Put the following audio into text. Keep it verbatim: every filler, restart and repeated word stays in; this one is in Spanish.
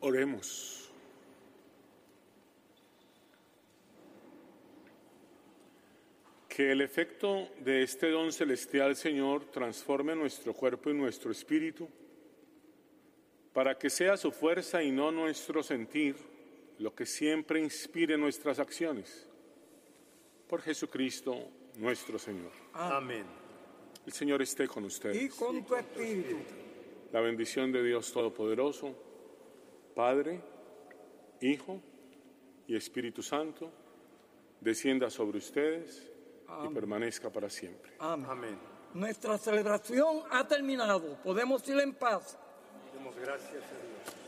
Oremos. Que el efecto de este don celestial, Señor, transforme nuestro cuerpo y nuestro espíritu, para que sea su fuerza y no nuestro sentir lo que siempre inspire nuestras acciones. Por Jesucristo nuestro Señor. Amén. El Señor esté con ustedes. Y con tu espíritu. La bendición de Dios Todopoderoso, Padre, Hijo y Espíritu Santo, descienda sobre ustedes Amén. y permanezca para siempre. Amén. Amén. Nuestra celebración ha terminado. Podemos ir en paz. Demos gracias a Dios.